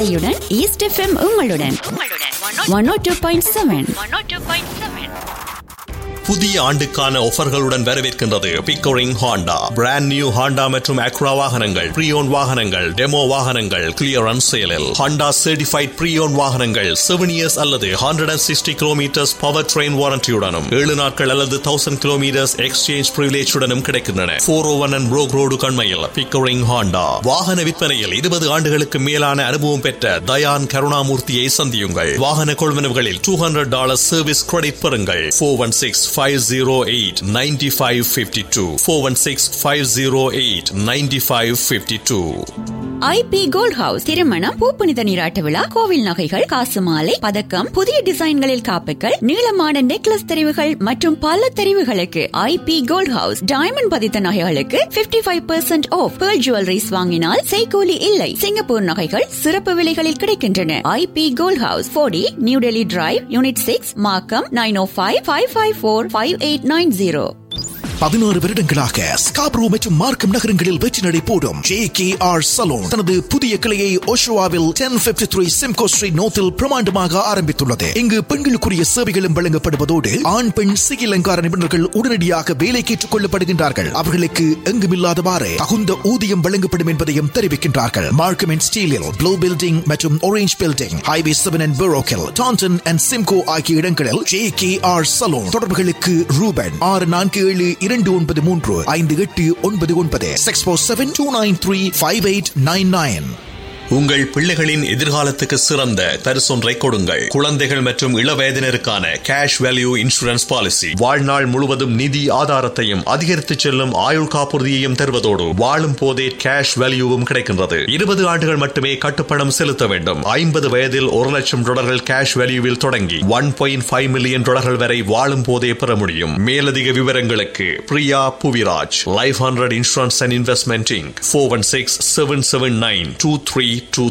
இசையுடன் east FM உங்களுடன் 102.7. புதிய ஆண்டுக்கான ஆஃபர்களுடன் வரவேற்கின்றது Pickering Honda. Brand new Honda மற்றும் அக்ரா வாகனங்கள், ப்ரீயோன் வாகனங்கள், டெமோ வாகனங்கள் கிளியரன்ஸ் சேலில். ஹாண்டா சர்டிஃபைட் ப்ரீயோன் வாகனங்கள் 7 years அல்லது 160 kilometers பவர் ட்ரெயின் வாரண்டியுடனும் 7 நாட்கள் அல்லது 1000 kilometers எக்ஸ்சேஞ்ச் பிரிவிலேஜுடனும் கிடைக்கின்றன. 401 and Brook Road கண்மையில் Pickering Honda. வாகன விற்பனையில் 20 ஆண்டுகளுக்கு மேலான அனுபவம் பெற்ற தயான் கருணாமூர்த்தியை சந்தியுங்கள். வாகன கொள்வனவுகளில் $200 சர்வீஸ் கிரெடிட் பெறுங்கள். 416-508-9552 416-508-9552. ஐபி கோல்ட் ஹவுஸ் திருமணம், பூப்புனித நீராட்ட விழா, கோவில் நகைகள், காசு மாலை, பதக்கம், புதிய டிசைன்களில் காப்புகள், நீளமான நெக்லஸ் தெரிவுகள் மற்றும் பல தெரிவுகளுக்கு ஐபி கோல்ட் ஹவுஸ். டைமண்ட் பதித்த நகைகளுக்கு 55% ஆஃப். பேர்ல் ஜுவல்லரிஸ் வாங்கினால் செய்கூலி இல்லை. சிங்கப்பூர் நகைகள் சிறப்பு விலைகளில் கிடைக்கின்றன. IP gold house 40 new Delhi drive, unit 6, மார்க்கம். 9055545890. 16 வருடங்களாக ஸ்காப்ரோ மற்றும் மார்க்கம் நகரங்களில் வெற்றி நடை போடும் JKR சலூன் தனது புதிய கிளையை ஓஷோவாவில் 1053 சிம்கோ ஸ்ட்ரீட் நோத்தில் பிரமாண்டமாக ஆரம்பித்துள்ளது. இங்கு பெண்களுக்குரிய சேவைகளும் வழங்கப்படுவதோடு ஆண் பெண் சிகை அலங்கார நிபுணர்கள் உடனடியாக வேலைக்கு ஏற்றுக் கொள்ளப்படுகின்றார்கள். அவர்களுக்கு எங்குமில்லாதவாறு தகுந்த ஊதியம் வழங்கப்படும் என்பதையும் தெரிவிக்கின்றார்கள். மார்க்கம் அண்ட் ஸ்டீலில் ப்ளூ பில்டிங் மற்றும் orange building, highway 7 and Burrokill, Tandon and Simcoe ஆகிய இடங்களில் JKR சலூன். தொடர்புகளுக்கு ரூபன் 6493589 647-293-5899. உங்கள் பிள்ளைகளின் எதிர்காலத்துக்கு சிறந்த பரிசொன்றை கொடுங்கள். குழந்தைகள் மற்றும் இளவயதினருக்கான கேஷ் வேல்யூ இன்சூரன்ஸ் பாலிசி. வாழ்நாள் முழுவதும் நிதி ஆதாரத்தையும் அதிகரித்து செல்லும் ஆயுள் காப்புறுதியையும் தருவதோடு வாழும் போதே கேஷ் வேல்யூவும் கிடைக்கின்றது. 20 ஆண்டுகள் மட்டுமே கட்டுப்பணம் செலுத்த வேண்டும். 50 வயதில் $1,00,000 கேஷ் வேல்யூவில் தொடங்கி $1.5 million வரை வாழும் போதே பெற முடியும். மேலதிக விவரங்களுக்கு Priya Puviraj, life 100 insurance and investment Inc. 416-779-2323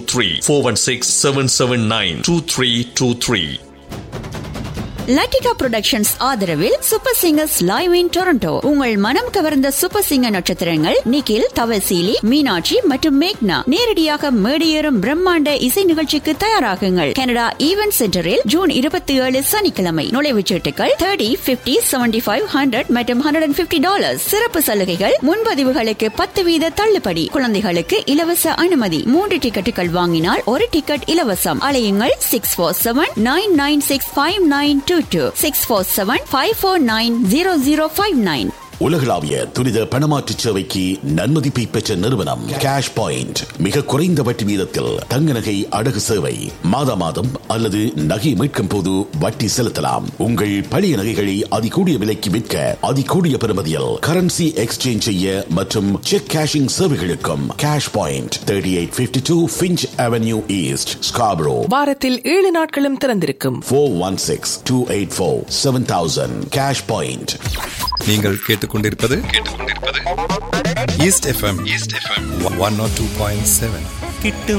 416-779-2323. Latika productions ஆதரவில் super singers live in Toronto. உங்கள் மனம் கவர்ந்த சூப்பர் சிங்கர் நட்சத்திரங்கள் நிகில், தவசீலி, மீனாட்சி மற்றும் மேக்னா நேரடியாக மேடையேறும் பிரம்மாண்ட இசை நிகழ்ச்சிக்கு தயாராகுங்கள். கனடா ஈவென்ட் சென்டரில் ஜூன் 27 சனிக்கிழமை. நுழைவுச்சீட்டுகள் $30, $50, $75, $100 மற்றும் $150. சிறப்பு சலுகைகள், முன்பதிவுகளுக்கு 10% தள்ளுபடி. குழந்தைகளுக்கு இலவச அனுமதி. 3 டிக்கெட்டுகள் வாங்கினால் 1 டிக்கெட் இலவசம். அலையுங்கள் 647-996-5922 647-549-0059. உலகளாவிய துரித பணமாற்று சேவைக்கு நன்மதிப்பை பெற்ற நிறுவனம் கேஷ் பாயிண்ட். மிக குறைந்த வட்டி வீதத்தில் தங்க நகை அடகு சேவை. மாதம் அல்லது நகை மீட்கும் போது வட்டி செலுத்தலாம். உங்கள் பழைய நகைகளை அதிகூடிய விலைக்கு விற்க அதிகூடிய பெறுமதியில் கரன்சி எக்ஸ்சேஞ்ச் செய்ய மற்றும் check cashing சேவைகளுக்கும் cash point 3852 Finch Avenue East, Scarborough. வாரத்தில் 7 நாட்களும் திறந்திருக்கும். 416-284-7000. Cash point. நீங்கள் கேட்டுக்கொண்டிருப்பது ஈஸ்ட் எஃப்எம் 102.7.